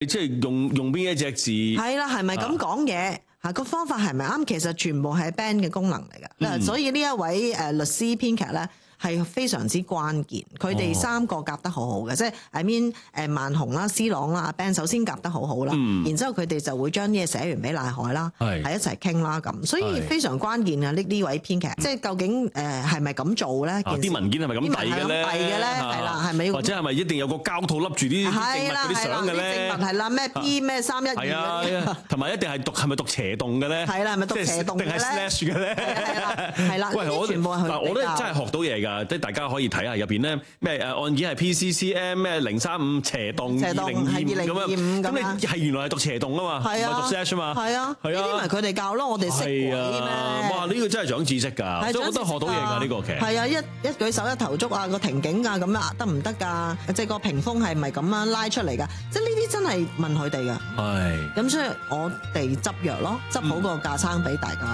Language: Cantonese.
即係用邊一隻字？ 係啦，係咪咁講嘢？個方法係咪啱？其實全部係 band 嘅功能嚟㗎。所以呢一位律師編劇咧係非常之關鍵。佢哋三個夾得好好嘅，即係 I mean 萬紅啦、C 朗啦、阿 Ben 首先夾得好好啦，然之後佢哋就會將啲嘢寫完俾賴海啦，係一齊傾啦咁。所以非常關鍵啊！呢位編劇，即係究竟係咪咁做咧？ 啲文件係咪咁遞嘅咧？ 係啦，係咪？ 或者係咪一定有個膠套笠住啲證物嗰啲相嘅咧？ 證物係啦，咩 P 咩312 係啊，同埋一定係係咪讀斜動嘅咧？ 係啦，係咪讀斜動嘅咧？ 定係 slash 嘅咧？ 係啦， 喂，我都真係學到嘢㗎，即係大家可以睇下入邊咧咩案件係 PCCM 咩035斜動2025咁樣，咁你係原來係讀斜動啊嘛，唔係讀 slash 啊嘛， 係啊，呢啲咪佢哋教咯，我哋識鬼咩？ 哇，呢個真係長知識㗎，所以我覺得學到嘢㗎呢個劇。係啊，一舉手一投足啊，個停景啊咁啊得唔得㗎？即係個屏風係咪咁樣拉出嚟㗎？即係呢啲真係問佢哋㗎。係。咁所以我哋執藥咯，執好個架撐俾大家。